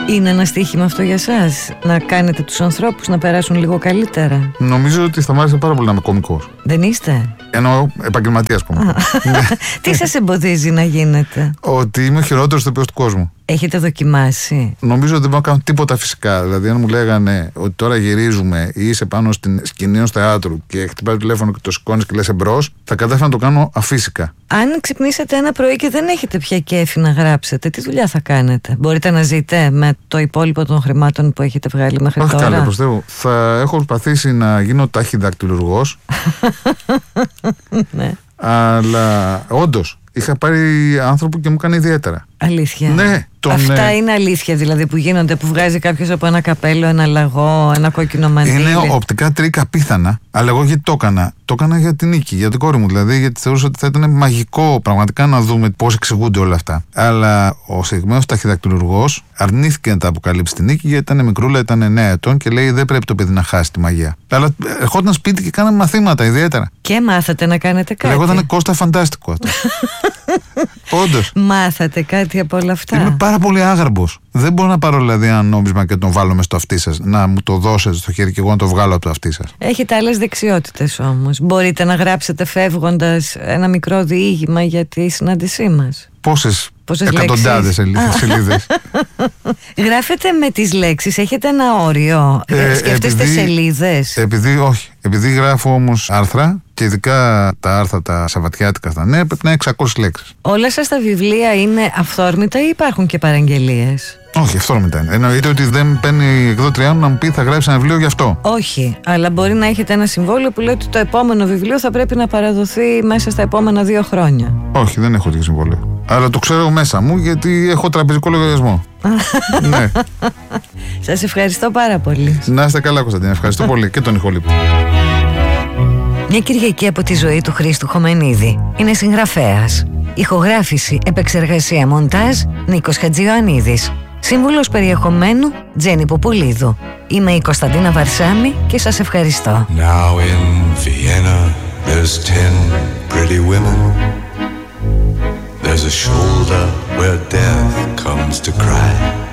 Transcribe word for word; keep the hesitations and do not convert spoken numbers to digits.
Είναι ένα στοίχημα αυτό για σας? Να κάνετε τους ανθρώπους να περάσουν λίγο καλύτερα? Νομίζω ότι θα μ' άρεσε πάρα πολύ να είμαι κωμικός. Δεν είστε? Εννοώ επαγγελματίας κωμικός. Τι σας εμποδίζει να γίνετε? Ότι είμαι ο χειρότερος ηθοποιός του κόσμου. Έχετε δοκιμάσει? Νομίζω ότι δεν μπορώ να κάνω τίποτα φυσικά. Δηλαδή, αν μου λέγανε ότι τώρα γυρίζουμε ή είσαι πάνω στην σκηνή ενός θεάτρου και χτυπάει το τηλέφωνο και το σηκώνεις και λες εμπρός, θα κατάφερα να το κάνω αφύσικα. Αν ξυπνήσετε ένα πρωί και δεν έχετε πια κέφι να γράψετε, τι δουλειά θα κάνετε? Μπορείτε να ζείτε με το υπόλοιπο των χρημάτων που έχετε βγάλει μέχρι Όχι τώρα? καλά, προς Θεού. Θα έχω προσπαθήσει να γίνω ταχυδακτυλουργός. Ναι. Αλλά όντως είχα πάρει άνθρωπο και μου έκανε ιδιαίτερα. Αλήθεια? Ναι. Τον, Αυτά ε... είναι αλήθεια δηλαδή που γίνονται, που βγάζει κάποιος από ένα καπέλο, ένα λαγό, ένα κόκκινο μαντίλι? Είναι οπτικά τρίκα πίθανα, αλλά εγώ γιατί το έκανα? Το έκανα για την Νίκη, για την κόρη μου δηλαδή, γιατί θεωρούσα ότι θα ήταν μαγικό πραγματικά να δούμε πώς εξηγούνται όλα αυτά. Αλλά ο συγκεκριμένος ταχυδακτυλουργός αρνήθηκε να τα αποκαλύψει στην Νίκη, γιατί ήταν μικρούλα, ήταν εννέα ετών και λέει δεν πρέπει το παιδί να χάσει τη μαγεία. Αλλά ερχόταν σπίτι και κάναμε μαθήματα ιδιαίτερα. Και μάθατε να κάνετε κάτι? Λέγονταν Κώστα Φαντάστικο αυτό. Όντως. Μάθατε κάτι από όλα αυτά? Είμαι πάρα πολύ άγαρμπος. Δεν μπορώ να πάρω δηλαδή ένα νόμισμα και τον βάλω μες στο αυτί σας, να μου το δώσετε στο χέρι και εγώ να το βγάλω από το αυτί σας. Έχετε άλλες δεξιότητες όμως. Μπορείτε να γράψετε φεύγοντας ένα μικρό διήγημα για τη συνάντησή μας? Πόσες, Πόσες εκατοντάδες σελίδες. Γράφετε με τις λέξεις, έχετε ένα όριο? Ε, Σκέφτεστε επειδή, σελίδες? Επειδή όχι. Επειδή γράφω όμως άρθρα, και ειδικά τα άρθρα τα σαββατιάτικα στα νέα, πρέπει να είναι εξακόσιες λέξεις. Όλα σας τα βιβλία είναι αυθόρμητα ή υπάρχουν και παραγγελίες? Όχι, αυθόρμητα είναι. Εννοείται ότι δεν παίρνει η εκδότριά μου να μου πει θα γράψει ένα βιβλίο γι' αυτό. Όχι, αλλά μπορεί να έχετε ένα συμβόλαιο που λέει ότι το επόμενο βιβλίο θα πρέπει να παραδοθεί μέσα στα επόμενα δύο χρόνια. Όχι, δεν έχω τέτοιο συμβόλαιο. Αλλά το ξέρω μέσα μου γιατί έχω τραπεζικό λογαριασμό. Ναι. Σας ευχαριστώ πάρα πολύ. Να είστε καλά, Κωνσταντίνα. Ευχαριστώ πολύ και τον Ιχολίπ. Μια Κυριακή από τη ζωή του Χρήστου Χωμενίδη. Είναι συγγραφέας. Ηχογράφηση, επεξεργασία, μοντάζ, Νίκος Χατζιωαννίδης. Σύμβουλος περιεχομένου, Τζένι Ποπολίδου. Είμαι η Κωνσταντίνα Βαρσάμι και σας ευχαριστώ. Now in Vienna there's ten pretty women. There's a shoulder where death comes to cry.